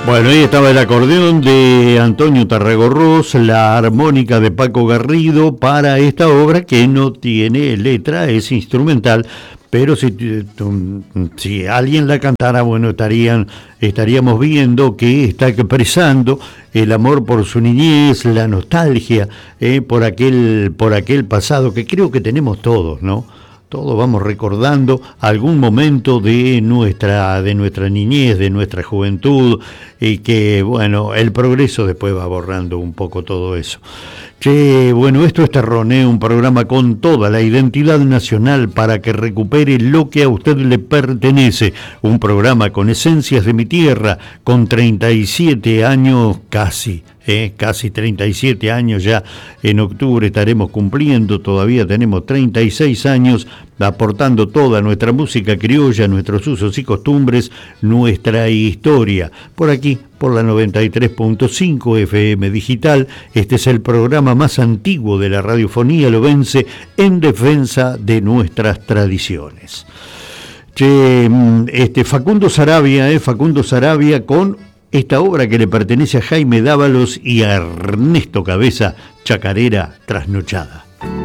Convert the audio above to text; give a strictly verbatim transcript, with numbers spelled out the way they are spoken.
Bueno, ahí estaba el acordeón de Antonio Tarragorros, la armónica de Paco Garrido para esta obra que no tiene letra, es instrumental, pero si, si alguien la cantara, bueno, estarían, estaríamos viendo que está expresando el amor por su niñez, la nostalgia eh, por aquel, por aquel pasado que creo que tenemos todos, ¿no? Todos vamos recordando algún momento de nuestra, de nuestra niñez, de nuestra juventud, y que, bueno, el progreso después va borrando un poco todo eso. Che, bueno, esto es Terroné, un programa con toda la identidad nacional para que recupere lo que a usted le pertenece. Un programa con esencias de mi tierra, con treinta y siete años casi. Eh, casi treinta y siete años ya, en octubre estaremos cumpliendo, todavía tenemos treinta y seis años aportando toda nuestra música criolla, nuestros usos y costumbres, nuestra historia. Por aquí, por la noventa y tres punto cinco F M Digital, este es el programa más antiguo de la radiofonía lobense en defensa de nuestras tradiciones. Che, este, Facundo Saravia, eh, Facundo Saravia con esta obra que le pertenece a Jaime Dávalos y a Ernesto Cabeza, Chacarera Trasnochada.